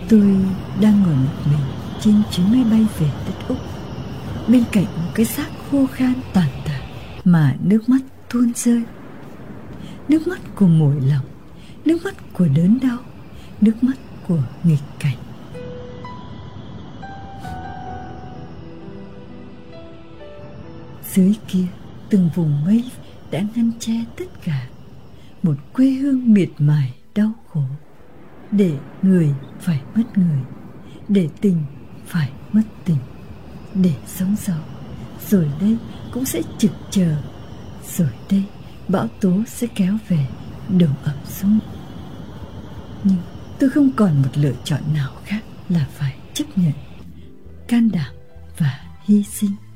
Tôi đang ngồi một mình trên chuyến máy bay về đất Úc, bên cạnh một cái xác khô khan tàn tạ mà nước mắt tuôn rơi. Nước mắt của mỏi lòng, nước mắt của đớn đau, nước mắt của nghịch cảnh. Dưới kia, từng vùng mây đã ngăn che tất cả, một quê hương miệt mài đau khổ. Để người phải mất người, để tình phải mất tình, để sóng gió rồi đây cũng sẽ trực chờ, rồi đây bão tố sẽ kéo về đổ ập xuống. Nhưng tôi không còn một lựa chọn nào khác là phải chấp nhận, can đảm và hy sinh.